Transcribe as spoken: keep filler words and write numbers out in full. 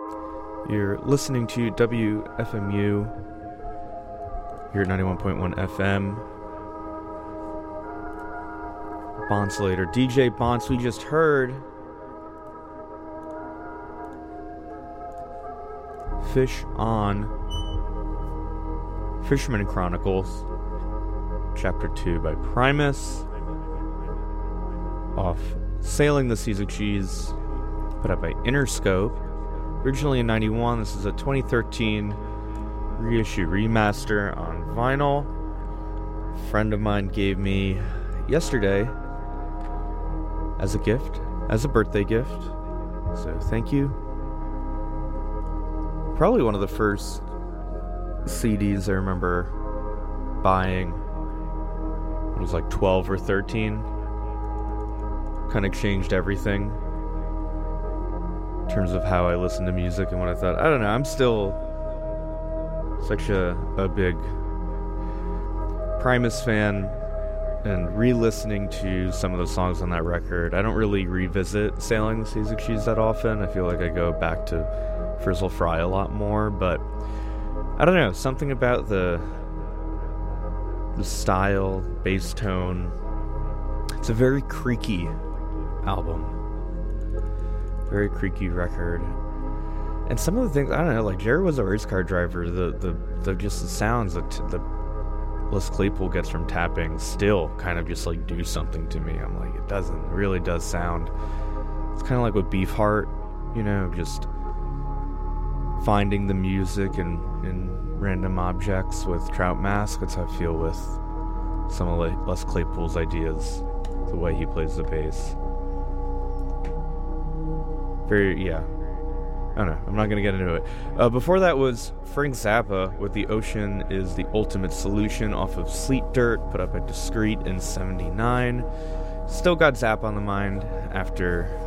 You're listening to W F M U here at ninety-one point one F M. Bonslater, D J Bonts, we just heard Fish On, Fisherman Chronicles, Chapter two by Primus, off Sailing the Seas of Cheese, put out by Interscope. Originally in ninety-one, this is a twenty thirteen reissue remaster on vinyl. A friend of mine gave me yesterday as a gift, as a birthday gift. So thank you. Probably one of the first C Ds I remember buying when I was like twelve or thirteen. Kind of changed everything in terms of how I listen to music and what I thought. I don't know, I'm still such a, a big Primus fan, and re-listening to some of the songs on that record, I don't really revisit Sailing the Seas of Cheese that often. I feel like I go back to Frizzle Fry a lot more, but I don't know, something about the the style, bass tone. It's a very creaky album. Very creaky record. And some of the things, I don't know, like Jerry Was a Race Car Driver, the the, the just the sounds that the Les Claypool gets from tapping still kind of just like do something to me. I'm like, it doesn't, it really does sound, it's kind of like with Beefheart, you know, just finding the music in, in random objects. With Trout Mask, that's how I feel with some of Les Claypool's ideas, the way he plays the bass. Very, yeah. I don't know. I'm not going to get into it. Uh, before that was Frank Zappa with The Ocean Is the Ultimate Solution off of Sleet Dirt, put up at Discreet in seventy-nine. Still got Zappa on the mind after